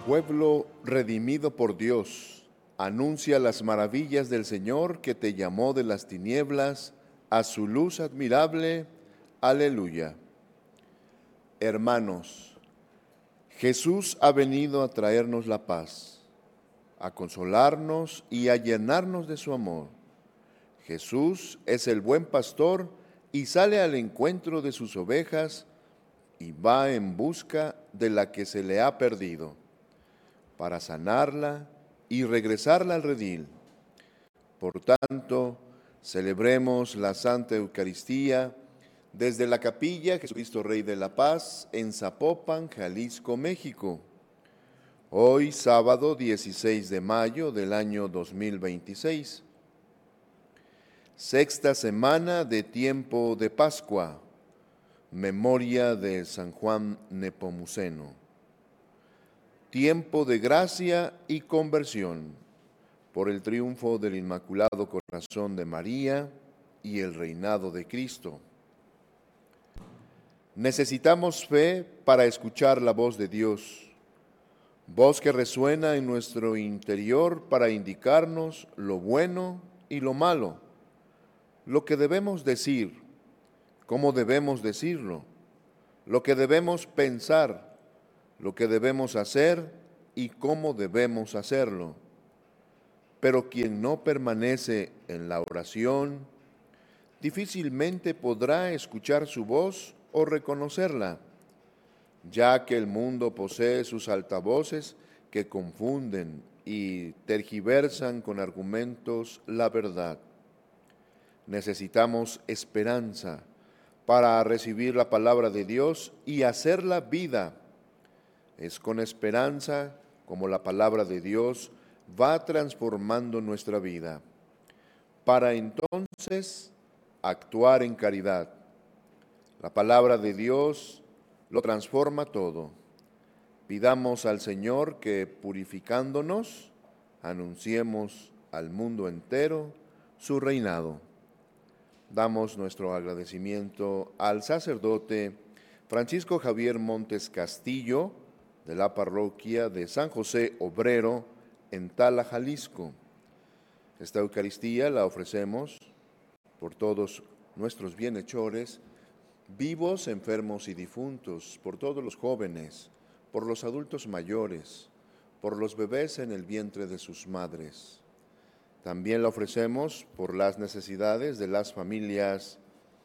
Pueblo redimido por Dios, anuncia las maravillas del Señor que te llamó de las tinieblas a su luz admirable. Aleluya. Hermanos, Jesús ha venido a traernos la paz, a consolarnos y a llenarnos de su amor. Jesús es el buen pastor y sale al encuentro de sus ovejas y va en busca de la que se le ha perdido, para sanarla y regresarla al redil. Por tanto, celebremos la Santa Eucaristía desde la Capilla Jesucristo Rey de la Paz en Zapopan, Jalisco, México. Hoy, sábado 16 de mayo del año 2026. Sexta semana de tiempo de Pascua. Memoria de San Juan Nepomuceno. Tiempo de gracia y conversión por el triunfo del Inmaculado Corazón de María y el reinado de Cristo. Necesitamos fe para escuchar la voz de Dios, voz que resuena en nuestro interior para indicarnos lo bueno y lo malo, lo que debemos decir, cómo debemos decirlo, lo que debemos pensar, lo que debemos hacer y cómo debemos hacerlo. Pero quien no permanece en la oración, difícilmente podrá escuchar su voz o reconocerla, ya que el mundo posee sus altavoces que confunden y tergiversan con argumentos la verdad. Necesitamos esperanza para recibir la palabra de Dios y hacerla vida. Es con esperanza como la palabra de Dios va transformando nuestra vida, para entonces actuar en caridad. La palabra de Dios lo transforma todo. Pidamos al Señor que, purificándonos, anunciemos al mundo entero su reinado. Damos nuestro agradecimiento al sacerdote Francisco Javier Montes Castillo, de la parroquia de San José Obrero, en Tala, Jalisco. Esta Eucaristía la ofrecemos por todos nuestros bienhechores, vivos, enfermos y difuntos, por todos los jóvenes, por los adultos mayores, por los bebés en el vientre de sus madres. También la ofrecemos por las necesidades de las familias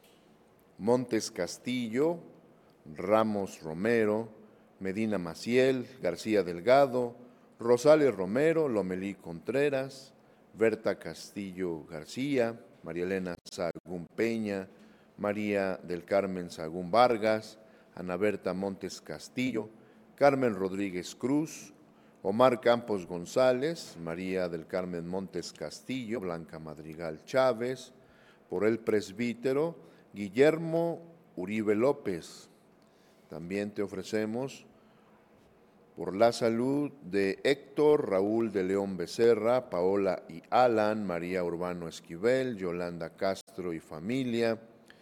Montes Castillo, Ramos Romero, Medina Maciel, García Delgado, Rosales Romero, Lomelí Contreras, Berta Castillo García, María Elena Sagún Peña, María del Carmen Sagún Vargas, Ana Berta Montes Castillo, Carmen Rodríguez Cruz, Omar Campos González, María del Carmen Montes Castillo, Blanca Madrigal Chávez, por el presbítero Guillermo Uribe López. También te ofrecemos por la salud de Héctor Raúl de León Becerra, Paola y Alan, María Urbano Esquivel, Yolanda Castro y familia,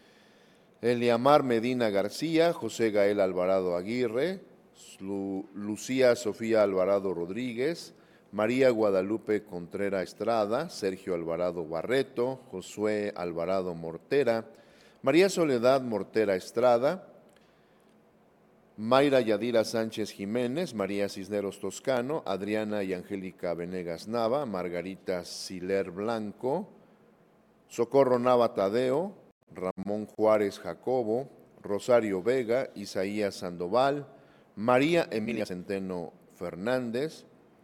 Eliamar Medina García, José Gael Alvarado Aguirre, Lucía Sofía Alvarado Rodríguez, María Guadalupe Contrera Estrada, Sergio Alvarado Barreto, Josué Alvarado Mortera, María Soledad Mortera Estrada, Mayra Yadira Sánchez Jiménez, María Cisneros Toscano, Adriana y Angélica Venegas Nava, Margarita Siler Blanco, Socorro Nava Tadeo, Ramón Juárez Jacobo, Rosario Vega, Isaías Sandoval, María Emilia Centeno Fernández,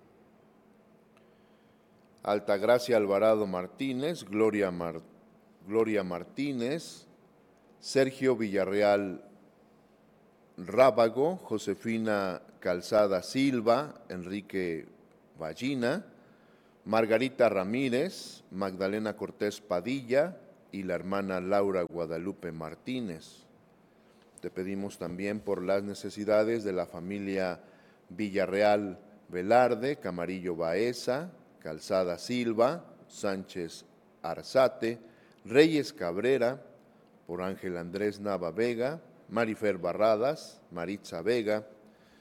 Altagracia Alvarado Martínez, Gloria Martínez, Sergio Villarreal Rábago, Josefina Calzada Silva, Enrique Ballina, Margarita Ramírez, Magdalena Cortés Padilla y la hermana Laura Guadalupe Martínez. Te pedimos también por las necesidades de la familia Villarreal Velarde, Camarillo Baeza, Calzada Silva, Sánchez Arzate, Reyes Cabrera, por Ángel Andrés Nava Vega, Marifer Barradas, Maritza Vega,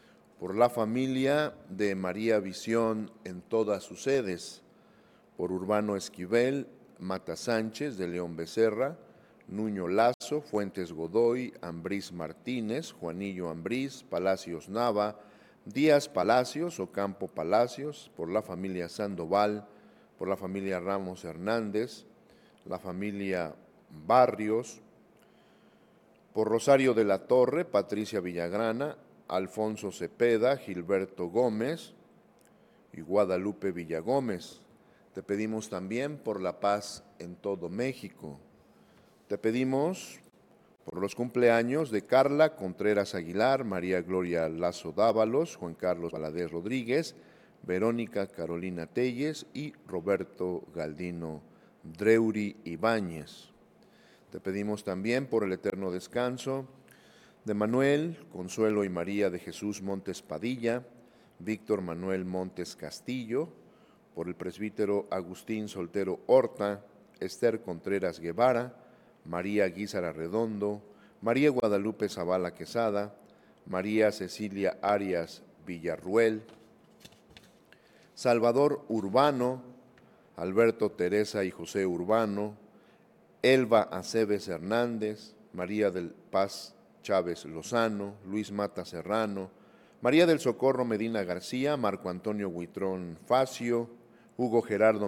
por la familia de María Visión en todas sus sedes, por Urbano Esquivel, Mata Sánchez, de León Becerra, Nuño Lazo, Fuentes Godoy, Ambrís Martínez, Juanillo Ambrís, Palacios Nava, Díaz Palacios, Ocampo Palacios, por la familia Sandoval, por la familia Ramos Hernández, la familia Barrios, por Rosario de la Torre, Patricia Villagrana, Alfonso Cepeda, Gilberto Gómez y Guadalupe Villagómez. Te pedimos también por la paz en todo México. Te pedimos por los cumpleaños de Carla Contreras Aguilar, María Gloria Lazo Dávalos, Juan Carlos Valadez Rodríguez, Verónica Carolina Telles y Roberto Galdino Dreuri Ibáñez. Te pedimos también por el eterno descanso de Manuel, Consuelo y María de Jesús Montes Padilla, Víctor Manuel Montes Castillo, por el presbítero Agustín Soltero Horta, Esther Contreras Guevara, María Guízara Redondo, María Guadalupe Zavala Quesada, María Cecilia Arias Villarruel, Salvador Urbano, Alberto Teresa y José Urbano, Elba Aceves Hernández, María del Paz Chávez Lozano, Luis Mata Serrano, María del Socorro Medina García, Marco Antonio Huitrón Facio, Hugo Gerardo